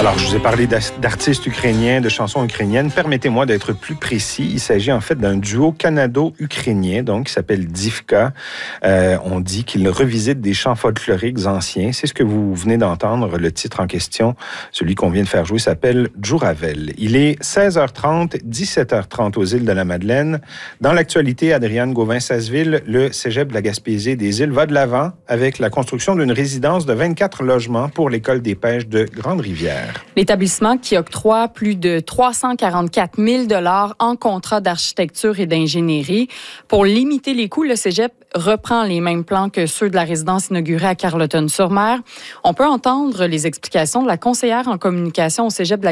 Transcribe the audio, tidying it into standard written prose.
Alors, je vous ai parlé d'artistes ukrainiens, de chansons ukrainiennes. Permettez-moi d'être plus précis. Il s'agit en fait d'un duo canado-ukrainien, donc, qui s'appelle Divka. On dit qu'il revisite des chants folkloriques anciens. C'est ce que vous venez d'entendre. Le titre en question, celui qu'on vient de faire jouer, s'appelle Djouravel. Il est 16h30, 17h30 aux îles de la Madeleine. Dans l'actualité, Adriane Gauvin-Sasseville, le Cégep de la Gaspésie des îles va de l'avant avec la construction d'une résidence de 24 logements pour l'École des pêches de Grande-Rivière. L'établissement qui octroie plus de 344 000 $ en contrat d'architecture et d'ingénierie. Pour limiter les coûts, le Cégep reprend les mêmes plans que ceux de la résidence inaugurée à Carleton-sur-Mer. On peut entendre les explications de la conseillère en communication au Cégep de la